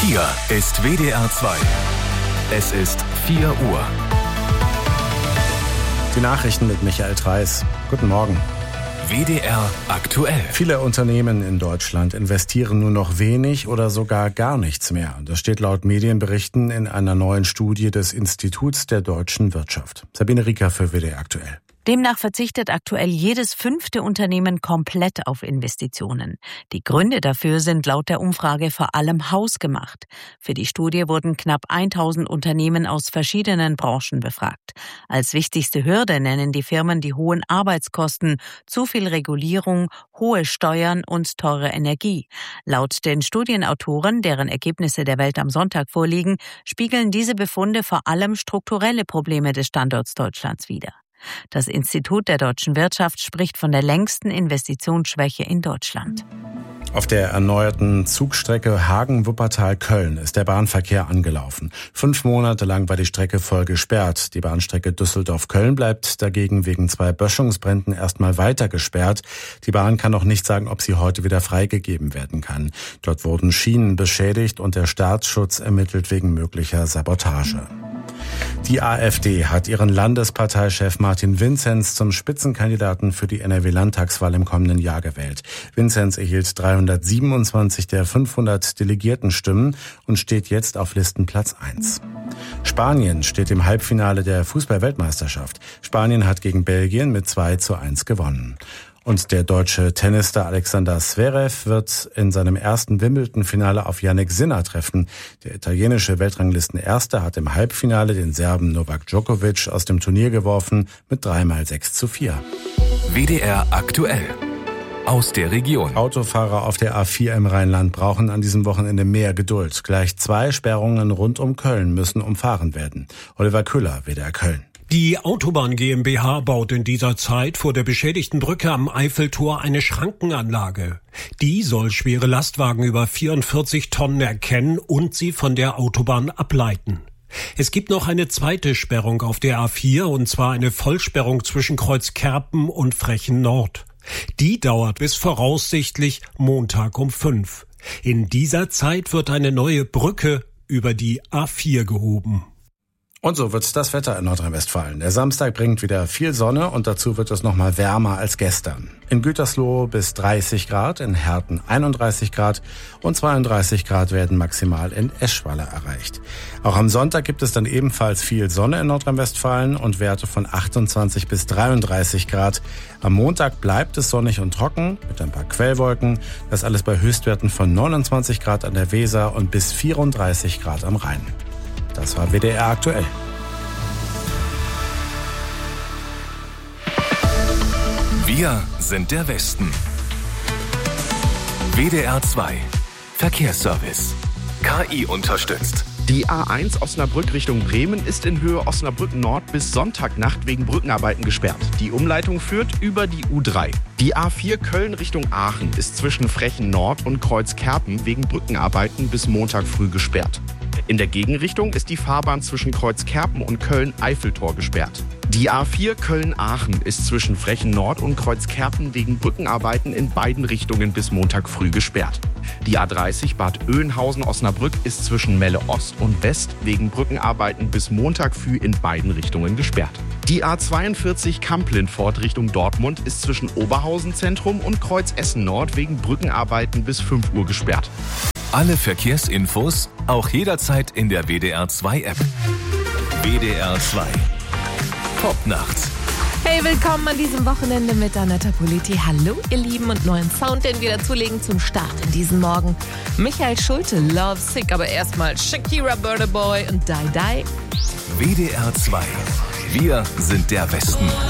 Hier ist WDR 2. Es ist 4 Uhr. Die Nachrichten mit Michael Treis. Guten Morgen. WDR aktuell. Viele Unternehmen in Deutschland investieren nur noch wenig oder sogar gar nichts mehr. Das steht laut Medienberichten in einer neuen Studie des Instituts der deutschen Wirtschaft. Sabine Rieker für WDR aktuell. Demnach verzichtet aktuell jedes 5. Unternehmen komplett auf Investitionen. Die Gründe dafür sind laut der Umfrage vor allem hausgemacht. Für die Studie wurden knapp 1000 Unternehmen aus verschiedenen Branchen befragt. Als wichtigste Hürde nennen die Firmen die hohen Arbeitskosten, zu viel Regulierung, hohe Steuern und teure Energie. Laut den Studienautoren, deren Ergebnisse der Welt am Sonntag vorliegen, spiegeln diese Befunde vor allem strukturelle Probleme des Standorts Deutschlands wider. Das Institut der deutschen Wirtschaft spricht von der längsten Investitionsschwäche in Deutschland. Auf der erneuerten Zugstrecke Hagen-Wuppertal-Köln ist der Bahnverkehr angelaufen. 5 Monate lang war die Strecke voll gesperrt. Die Bahnstrecke Düsseldorf-Köln bleibt dagegen wegen 2 Böschungsbränden erstmal weiter gesperrt. Die Bahn kann noch nicht sagen, ob sie heute wieder freigegeben werden kann. Dort wurden Schienen beschädigt und der Staatsschutz ermittelt wegen möglicher Sabotage. Die AfD hat ihren Landesparteichef Martin Vinzenz zum Spitzenkandidaten für die NRW-Landtagswahl im kommenden Jahr gewählt. Vinzenz erhielt 327 der 500 Delegiertenstimmen und steht jetzt auf Listenplatz 1. Spanien steht im Halbfinale der Fußball-Weltmeisterschaft. Spanien hat gegen Belgien mit 2:1 gewonnen. Und der deutsche Tennisstar Alexander Zverev wird in seinem ersten Wimbledon-Finale auf Jannik Sinner treffen. Der italienische Weltranglistenerste hat im Halbfinale den Serben Novak Djokovic aus dem Turnier geworfen mit 3x6:4. WDR aktuell. Aus der Region. Autofahrer auf der A4 im Rheinland brauchen an diesem Wochenende mehr Geduld. Gleich 2 Sperrungen rund um Köln müssen umfahren werden. Oliver Köhler, WDR Köln. Die Autobahn GmbH baut in dieser Zeit vor der beschädigten Brücke am Eiffeltor eine Schrankenanlage. Die soll schwere Lastwagen über 44 Tonnen erkennen und sie von der Autobahn ableiten. Es gibt noch eine zweite Sperrung auf der A4, und zwar eine Vollsperrung zwischen Kreuzkerpen und Frechen Nord. Die dauert bis voraussichtlich Montag um 5. In dieser Zeit wird eine neue Brücke über die A4 gehoben. Und so wird das Wetter in Nordrhein-Westfalen. Der Samstag bringt wieder viel Sonne und dazu wird es noch mal wärmer als gestern. In Gütersloh bis 30 Grad, in Herten 31 Grad und 32 Grad werden maximal in Eschweiler erreicht. Auch am Sonntag gibt es dann ebenfalls viel Sonne in Nordrhein-Westfalen und Werte von 28 bis 33 Grad. Am Montag bleibt es sonnig und trocken mit ein paar Quellwolken. Das alles bei Höchstwerten von 29 Grad an der Weser und bis 34 Grad am Rhein. Das war WDR aktuell. Wir sind der Westen. WDR 2. Verkehrsservice. KI unterstützt. Die A1 Osnabrück Richtung Bremen ist in Höhe Osnabrück Nord bis Sonntagnacht wegen Brückenarbeiten gesperrt. Die Umleitung führt über die U3. Die A4 Köln Richtung Aachen ist zwischen Frechen Nord und Kreuzkerpen wegen Brückenarbeiten bis Montag früh gesperrt. In der Gegenrichtung ist die Fahrbahn zwischen Kreuzkerpen und Köln-Eiffeltor gesperrt. Die A4 Köln-Aachen ist zwischen Frechen Nord und Kreuzkerpen wegen Brückenarbeiten in beiden Richtungen bis Montag früh gesperrt. Die A30 Bad Oeynhausen-Osnabrück ist zwischen Melle Ost und West wegen Brückenarbeiten bis Montag früh in beiden Richtungen gesperrt. Die A42 Kamp-Lindfort Richtung Dortmund ist zwischen Oberhausen Zentrum und Kreuz Essen Nord wegen Brückenarbeiten bis 5 Uhr gesperrt. Alle Verkehrsinfos auch jederzeit in der WDR 2 App. WDR 2. Top nachts. Hey, willkommen an diesem Wochenende mit Anetta Politi. Hallo, ihr Lieben, und neuen Sound, den wir dazulegen zum Start in diesen Morgen. Michael Schulte, Love Sick, aber erstmal Shakira, Burna Boy und Die Die. WDR 2. Wir sind der Westen.